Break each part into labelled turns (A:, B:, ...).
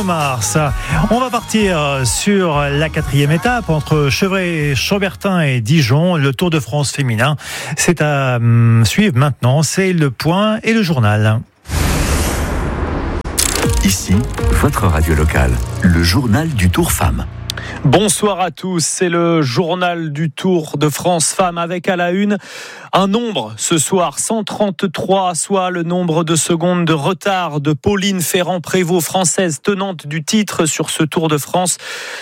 A: Mars. On va partir sur la 4e étape entre Chevrey, Chambertin et Dijon. Le Tour de France féminin, c'est à suivre maintenant. C'est le point et le journal.
B: Ici, votre radio locale, le journal du Tour Femmes.
C: Bonsoir à tous, c'est le journal du Tour de France Femmes avec à la une un nombre ce soir, 133, soit le nombre de secondes de retard de Pauline Ferrand-Prévot, française tenante du titre sur ce Tour de France.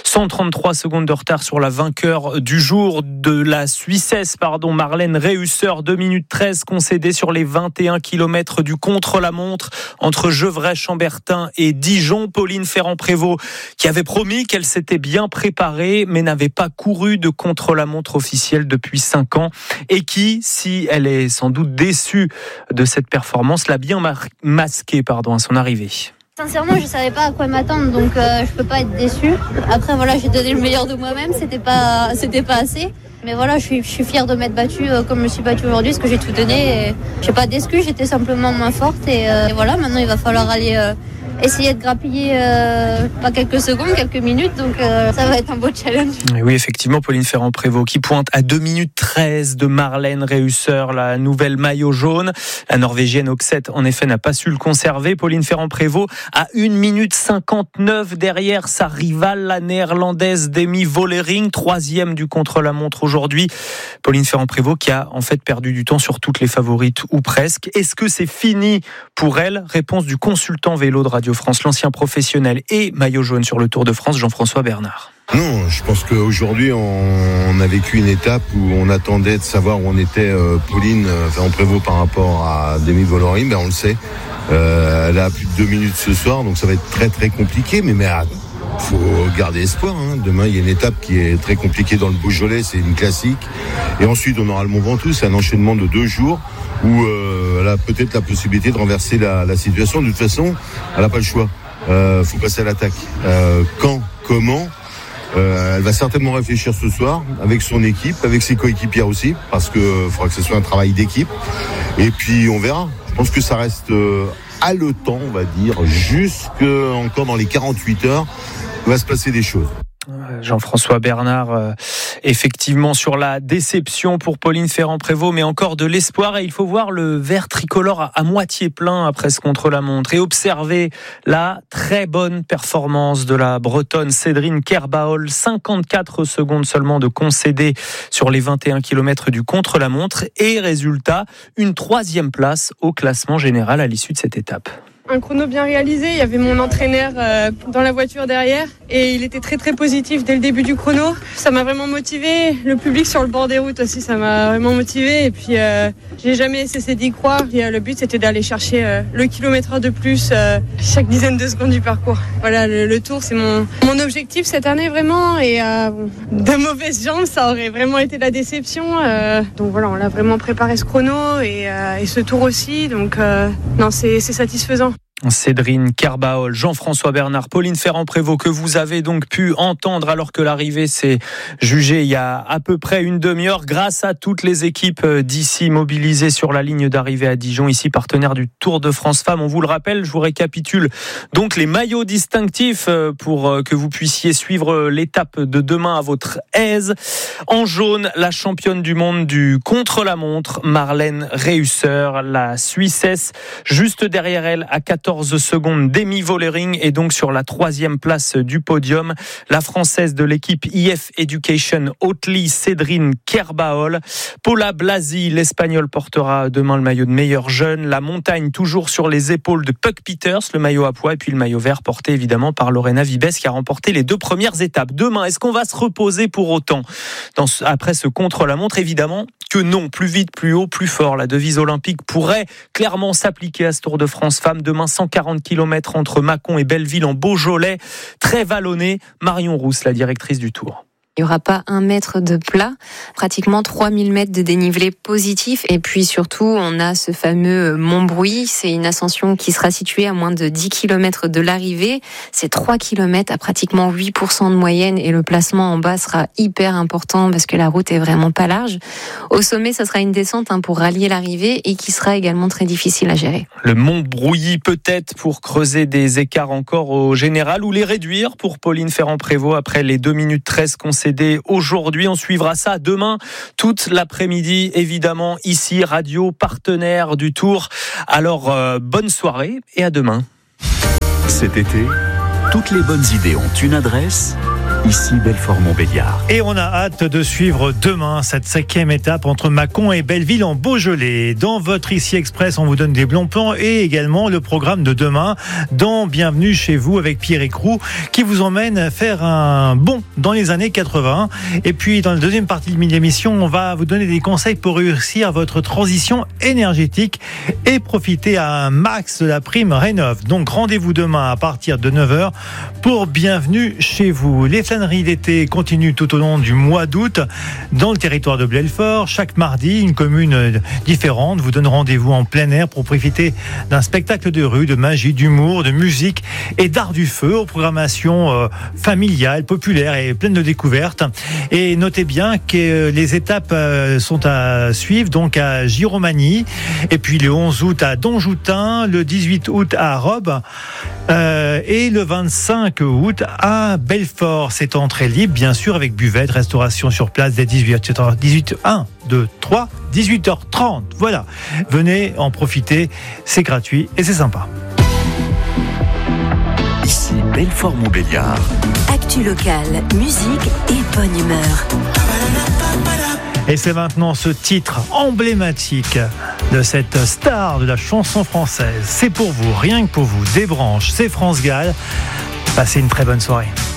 C: 133 secondes de retard sur la vainqueur du jour de la Suissesse, Marlène Reusser, 2 minutes 13 concédées sur les 21 km du contre-la-montre entre Gevrey, Chambertin et Dijon. Pauline Ferrand-Prévot qui avait promis qu'elle s'était bien préparée mais n'avait pas couru de contre-la-montre officielle depuis 5 ans et qui, si elle est sans doute déçue de cette performance, l'a bien masquée à son arrivée.
D: Sincèrement, je savais pas à quoi m'attendre, donc je peux pas être déçue. Après voilà, j'ai donné le meilleur de moi-même, c'était pas assez. Mais voilà, je suis fière de m'être battue comme je me suis battue aujourd'hui, parce que j'ai tout donné. Et j'ai pas d'excuses, j'étais simplement moins forte et voilà. Maintenant, il va falloir aller essayer de grappiller pas quelques secondes, quelques minutes, donc ça va être un beau challenge.
C: Et oui, effectivement, Pauline Ferrand-Prévot qui pointe à 2 minutes 13 de Marlène Reusser, la nouvelle maillot jaune. La Norvégienne Oxet, en effet, n'a pas su le conserver. Pauline Ferrand-Prévot à 1 minute 59 derrière sa rivale, la néerlandaise Demi Vollering, 3e du contre-la-montre aujourd'hui. Pauline Ferrand-Prévot qui a en fait perdu du temps sur toutes les favorites, ou presque. Est-ce que c'est fini pour elle ? Réponse du consultant vélo de Radio France, l'ancien professionnel et maillot jaune sur le Tour de France, Jean-François Bernard.
E: Non, je pense qu'aujourd'hui, on a vécu une étape où on attendait de savoir où on était Pauline Ferrand-Prévôt par rapport à Demi Vollering, on le sait. Elle a plus de 2 minutes ce soir, donc ça va être très très compliqué, mais faut garder espoir. Demain, il y a une étape qui est très compliquée dans le Beaujolais, c'est une classique. Et ensuite, on aura le Mont Ventoux, c'est un enchaînement de 2 jours où elle a peut-être la possibilité de renverser la situation. De toute façon, elle n'a pas le choix. Faut passer à l'attaque. Quand, comment elle va certainement réfléchir ce soir avec son équipe, avec ses coéquipiers aussi, parce que faudra que ce soit un travail d'équipe. Et puis, on verra. Je pense que ça reste haletant, on va dire, jusque encore dans les 48 heures, va se passer des choses.
C: Jean-François Bernard, effectivement sur la déception pour Pauline Ferrand-Prévot, mais encore de l'espoir, et il faut voir le verre tricolore à moitié plein après ce contre-la-montre et observer la très bonne performance de la Bretonne Cédrine Kerbaol, 54 secondes seulement de concédé sur les 21 km du contre-la-montre, et résultat, une 3e place au classement général à l'issue de cette étape.
F: Un chrono bien réalisé, il y avait mon entraîneur dans la voiture derrière et il était très très positif dès le début du chrono. Ça m'a vraiment motivé. Le public sur le bord des routes aussi, ça m'a vraiment motivé. Et puis j'ai jamais cessé d'y croire. Et, le but c'était d'aller chercher le kilomètre de plus chaque dizaine de secondes du parcours. Voilà, le tour c'est mon objectif cette année vraiment. Et de mauvaises jambes, ça aurait vraiment été la déception. Donc voilà, on l'a vraiment préparé ce chrono et ce tour aussi. Donc non, c'est satisfaisant.
C: Cédrine Kerbaol, Jean-François Bernard, Pauline Ferrand-Prévot, que vous avez donc pu entendre alors que l'arrivée s'est jugée il y a à peu près une demi-heure, grâce à toutes les équipes d'ici mobilisées sur la ligne d'arrivée à Dijon, ici partenaire du Tour de France Femmes. On vous le rappelle, je vous récapitule donc les maillots distinctifs pour que vous puissiez suivre l'étape de demain à votre aise. En jaune, la championne du monde du contre-la-montre, Marlène Reusser, la Suissesse, juste derrière elle à 14 secondes, Demi Vollering est donc sur la 3e place du podium. La Française de l'équipe IF Education Oatly, Cédrine Kerbaol. Paula Blasi, l'Espagnol, portera demain le maillot de meilleure jeune. La montagne toujours sur les épaules de Puck Peters, le maillot à pois, et puis le maillot vert porté évidemment par Lorena Vibes qui a remporté les 2 premières étapes. Demain, est-ce qu'on va se reposer pour autant après ce contre-la-montre? Évidemment que non, plus vite, plus haut, plus fort. La devise olympique pourrait clairement s'appliquer à ce Tour de France Femmes. Demain, 140 km entre Mâcon et Belleville en Beaujolais, très vallonné. Marion Rousse, la directrice du Tour.
G: Il n'y aura pas 1 mètre de plat, pratiquement 3000 mètres de dénivelé positif. Et puis surtout, on a ce fameux Mont Brouilly. C'est une ascension qui sera située à moins de 10 km de l'arrivée. C'est 3 km à pratiquement 8% de moyenne. Et le placement en bas sera hyper important parce que la route est vraiment pas large. Au sommet, ça sera une descente pour rallier l'arrivée et qui sera également très difficile à gérer.
C: Le Mont Brouilly peut-être pour creuser des écarts encore au général ou les réduire pour Pauline Ferrand-Prévot après les 2 minutes 13 concédées aujourd'hui. On suivra ça demain toute l'après-midi, évidemment, ici, radio partenaire du Tour. Alors, bonne soirée et à demain.
B: Cet été, toutes les bonnes idées ont une adresse. Ici, Belfort-Montbéliard.
A: Et on a hâte de suivre demain cette 5e étape entre Mâcon et Belleville en Beaujolais. Dans votre Ici Express, on vous donne des bons plans et également le programme de demain dans Bienvenue chez vous avec Pierre Écrou qui vous emmène faire un bond dans les années 80. Et puis dans la deuxième partie de l'émission, on va vous donner des conseils pour réussir votre transition énergétique et profiter à un max de la prime Rénov'. Donc rendez-vous demain à partir de 9h pour Bienvenue chez vous. Les flâneries d'été continuent tout au long du mois d'août dans le territoire de Belfort. Chaque mardi, une commune différente vous donne rendez-vous en plein air pour profiter d'un spectacle de rue, de magie, d'humour, de musique et d'art du feu aux programmations familiales, populaires et pleines de découvertes. Et notez bien que les étapes sont à suivre donc à Giromagny et puis le 11 août à Donjoutin, le 18 août à Robes et le 25 août à Belfort. C'est entrée libre, bien sûr, avec buvette, restauration sur place dès 18h30. Voilà. Venez en profiter, c'est gratuit et c'est sympa.
B: Ici, Belfort-Montbéliard.
H: Actu locale, musique et bonne humeur.
A: Et c'est maintenant ce titre emblématique de cette star de la chanson française. C'est pour vous, rien que pour vous, des branches, c'est France Gall. Passez une très bonne soirée.